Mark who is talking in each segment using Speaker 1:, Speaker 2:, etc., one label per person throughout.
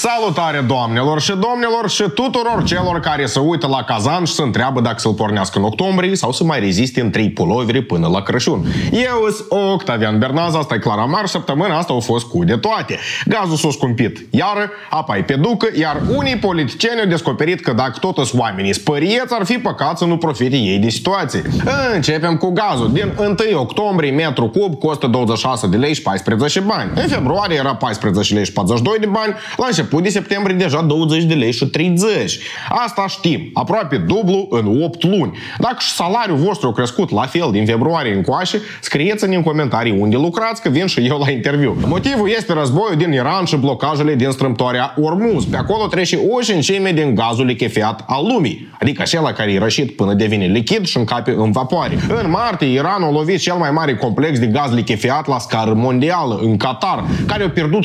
Speaker 1: Salutare doamnelor și domnilor și tuturor celor care se uită la Kazan și se întreabă dacă să-l pornească în octombrie sau să mai reziste în 3 puloveri până la Crăciun. Eu sunt Octavian Bernaz, asta e Clara Mar, săptămâna asta au fost cu de toate. Gazul s-a scumpit iară, apa e pe ducă, iar unii politicieni au descoperit că dacă tot sunt oamenii spărieți, ar fi păcat să nu profite ei de situație. Începem cu gazul. Din 1 octombrie, metru cub costă 26 de lei și 14 bani. În februarie era 14 lei și 42 de bani, la început de septembrie deja 20 de lei și 30. Asta știm, aproape dublu în 8 luni. Dacă și salariul vostru a crescut la fel din februarie încoace, scrieți-ne în comentarii unde lucrați, că vin și eu la interviu. Motivul este războiul din Iran și blocajele din strâmtoarea Ormuz. Pe acolo trece o cincime din gazul lichefiat al lumii, adică acela care e rășit până devine lichid și încape în vapoare. În martie, Iranul a lovit cel mai mare complex de gaz lichefiat la scară mondială, în Qatar, care a pierdut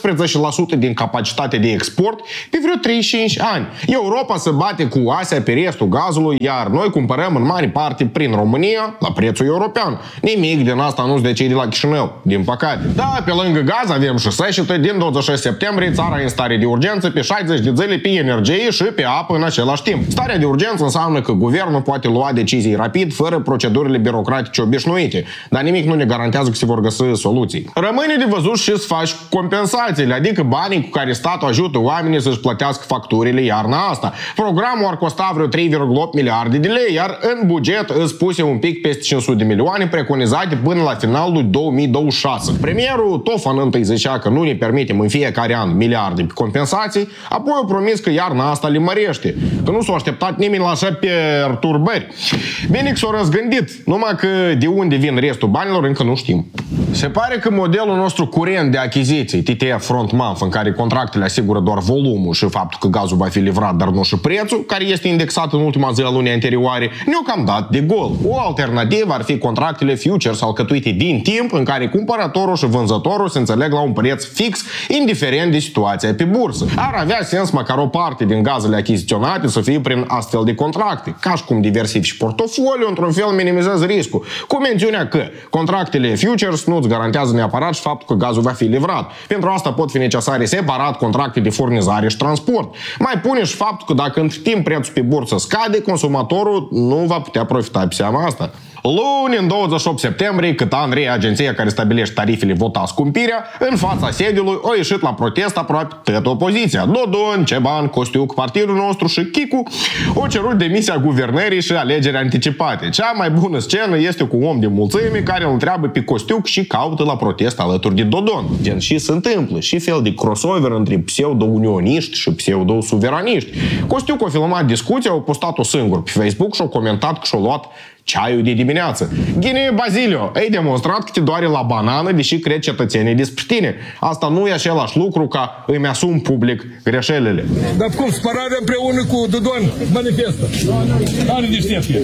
Speaker 1: 17% din capacitatea de export pe vreo 35 ani. Europa se bate cu Asia pe restul gazului, iar noi cumpărăm în mare parte prin România la prețul european. Nimic din asta nu se decide la Chișinău, din păcate. Da, pe lângă gaz avem și secetă. Din 26 septembrie țara e în stare de urgență pe 60 de zile pe energie și pe apă în același timp. Starea de urgență înseamnă că guvernul poate lua decizii rapid, fără procedurile birocratice obișnuite, dar nimic nu ne garantează că se vor găsi soluții. Rămâne de văzut și să faci compensațiile, adică banii cu care statul ajută oamenii să-și plătească facturile iarna asta. Programul ar costa vreo 3,8 miliarde de lei, iar în buget îți puse un pic peste 500 de milioane preconizate până la finalul 2026. Premierul Tofan întâi zicea că nu ne permitem în fiecare an miliarde pe compensații, apoi a promis că iarna asta le mărește, că nu s-a așteptat nimeni la așa perturbări. Bine că s-a răzgândit, numai că de unde vin restul banilor încă nu știm. Se pare că modelul nostru curent de achiziții, TTF Front Month, în care contractele asigură doar volumul și faptul că gazul va fi livrat, dar nu și prețul, care este indexat în ultima zi a lunii anterioare, ne-o cam dat de gol. O alternativă ar fi contractele futures alcătuite din timp, în care cumpărătorul și vânzătorul se înțeleg la un preț fix, indiferent de situația pe bursă. Ar avea sens măcar o parte din gazele achiziționate să fie prin astfel de contracte, ca și cum diversifici portofoliu, într-un fel minimizezi riscul, cu mențiunea că contractele futures nu îți garantează neapărat și faptul că gazul va fi livrat. Pentru asta pot fi necesare separat contracte de furnizare și transport. Mai pune și faptul că dacă între timp prețul pe bursă scade, consumatorul nu va putea profita pe seama asta. Luni, în 28 septembrie, cât Andrei, agenția care stabilește tarifele, vota scumpirea, în fața sediului a ieșit la protest aproape toată opoziția. Dodon, Ceban, Costiuc, partidul nostru și Chicu au cerut demisia guvernării și alegeri anticipate. Cea mai bună scenă este cu un om de mulțime care îl întreabă pe Costiuc și caută la protest alături de Dodon. Gen, și se întâmplă și fel de crossover între pseudo-unioniști și pseudo-suveraniști. Costiuc a filmat discuția, a postat-o singur pe Facebook și a comentat că și-a luat ceaiul de dimineață. Ghine, Bazilio, ai demonstrat că te doare la banană, deși cred cetățenii despre tine. Asta nu e același lucru ca îmi asum public greșelile.
Speaker 2: Dar cum, spărarea împreună cu Dodon manifestă? Are deștepție.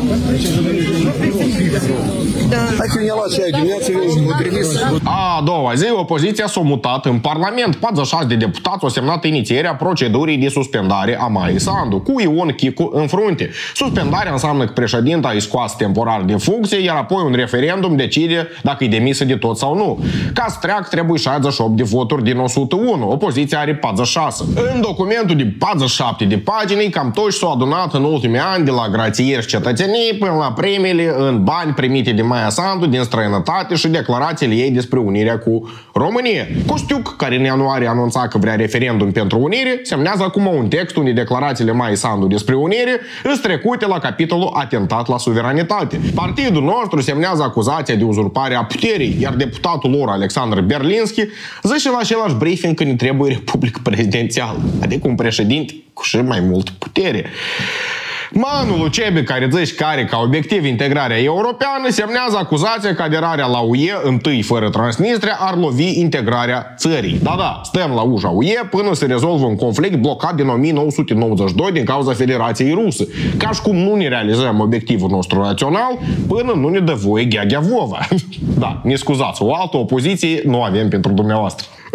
Speaker 3: Hai că ne-a luat ceaiul dimineață, o trimis.
Speaker 1: A doua zi, opoziția s-a mutat în Parlament. 46 de deputați au semnat inițierea procedurii de suspendare a Maii Sandu, cu Ion Chicu în frunte. Suspendarea înseamnă că președinta e scoasă temporar din funcție, iar apoi un referendum decide dacă e demisă de tot sau nu. Ca să treacă, trebuie 68 de voturi din 101. Opoziția are 46. În documentul de 47 de pagini, cam toți s-au adunat în ultimii ani, de la grațieri și cetățenii până la premiile în bani primite de Maia Sandu din străinătate și declarațiile ei despre unirea cu România. Costiuc, care în ianuarie anunța că vrea referendum pentru unire, semnează acum un text unde declarațiile Maia Sandu despre unire îs trecute la capitolul atentat la suveranitate. Partidul nostru semnează acuzația de uzurpare a puterii, iar deputatul lor, Alexandru Berlinski, zice la același briefing că ne trebuie republică prezidențială, adică un președinte cu și mai mult putere. Manul Lucebe, care zice că are ca obiectiv integrarea europeană, semnează acuzația că aderarea la UE, întâi fără Transnistria, ar lovi integrarea țării. Da, stăm la ușa UE până se rezolvă un conflict blocat din 1992 din cauza Federației Rusă. Ca și cum nu ne realizăm obiectivul nostru național până nu ne dă voie Gheaghea Vova. Da, ne scuzați, o altă opoziție nu avem pentru dumneavoastră.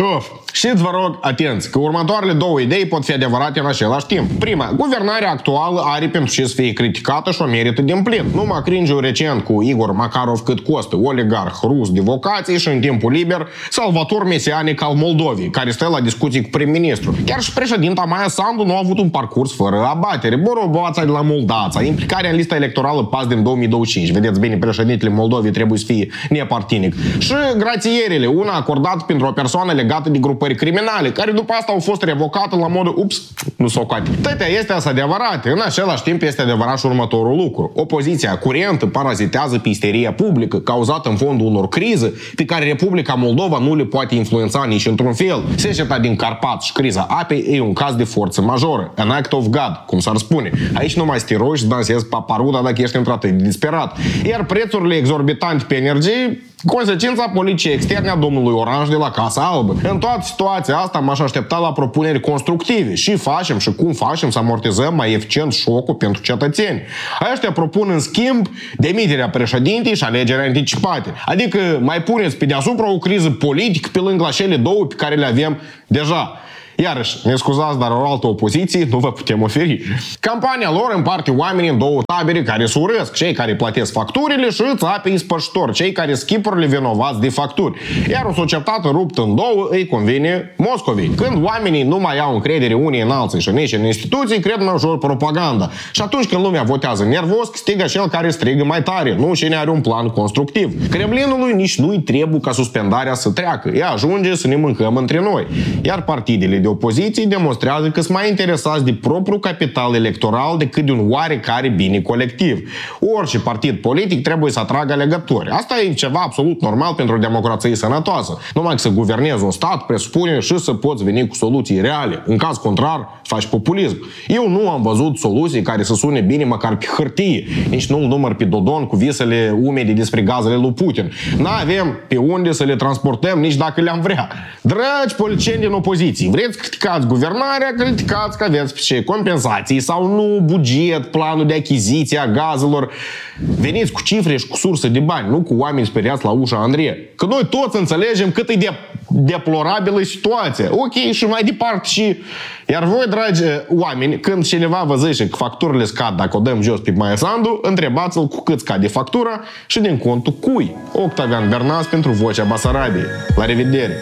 Speaker 1: Și vă rog, atenți, că următoarele două idei pot fi adevărate în același timp. Prima, guvernarea actuală are pentru ce să fie criticată și o merită din plin. Numai cringe-ul recent cu Igor Makarov cât costă, oligarh rus de vocație și în timpul liber, salvator mesianic al Moldovei, care stă la discuții cu prim-ministru. Chiar și președinta Maia Sandu nu a avut un parcurs fără abatere. Boroboața de la Moldața, implicarea în lista electorală PAS din 2025. Vedeți bine, președintele Moldovei trebuie să fie nepartinic. Și grațierile, una acordată pentru o persoană legată de grupări criminale, care după asta au fost revocate la modul ups, nu s-o coate. Toate astea sunt adevărate. În același timp este adevărat și următorul lucru. Opoziția curentă parazitează pe isteria publică, cauzată în fondul unor crize pe care Republica Moldova nu le poate influența nici într-un fel. Seceta din Carpați și criza apei e un caz de forță majoră. An act of God, cum s-ar spune. Aici nu mai stiroși și dansezi paparuda dacă ești într-atât de disperat. Iar prețurile exorbitante pe energie, consecința politicii externe a domnului Oranj de la Casa Albă. În toată situația asta m-aș aștepta la propuneri constructive și facem și cum facem să amortizăm mai eficient șocul pentru cetățeni. Aceștia propun în schimb demiterea președintei și alegeri anticipate. Adică mai puneți pe deasupra o criză politică pe lângă la cele două pe care le avem deja. Iarăși, ne scuzați, dar o altă opoziție nu vă putem oferi. Campania lor împarte oamenii în două tabere care se urăsc, cei care plătesc facturile și țapii spăștori, cei care schipurile vinovați de facturi. Iar o societate ruptă în două îi convine Moscovei. Când oamenii nu mai au încredere unii în alții și nici în instituții, cred mai ușor propaganda. Și atunci când lumea votează nervos, stigă cel care strigă mai tare, nu cine are un plan constructiv. Kremlinului nici nu-i trebuie ca suspendarea să treacă. Ea ajunge să ne mâncăm între noi. Iar partidele de opoziție demonstrează că sunt mai interesați de propriul capital electoral decât de un oarecare bine colectiv. Orice partid politic trebuie să atragă alegători. Asta e ceva absolut normal pentru o democrație sănătoasă. Numai că să guvernezi un stat presupune și să poți veni cu soluții reale. În caz contrar, faci populism. Eu nu am văzut soluții care să sune bine măcar pe hârtie. Nici nu-l număr pe Dodon cu visele umede despre gazele lui Putin. N-avem pe unde să le transportăm nici dacă le-am vrea. Dragi politicieni din opoziție, vreți criticați guvernarea, criticați că aveți ce compensații sau nu, buget, planul de achiziție a gazelor. Veniți cu cifre și cu surse de bani, nu cu oameni speriați la ușa Andrei. Că noi toți înțelegem cât e de deplorabilă situația. Ok, și mai departe și... Iar voi, dragi oameni, când cineva vă zice că facturile scad dacă o dăm jos pe Maia Sandu, întrebați-l cu cât scade factura și din contul cui. Octavian Bernaz pentru Vocea Basarabiei. La revedere!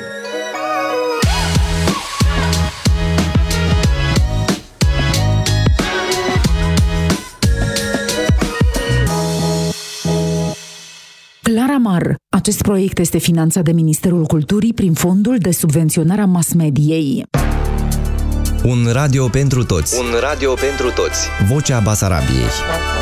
Speaker 4: Claramar. Acest proiect este finanțat de Ministerul Culturii prin Fondul de Subvenționare a Mass-Mediei.
Speaker 5: Un radio pentru toți. Un radio pentru toți. Vocea Basarabiei.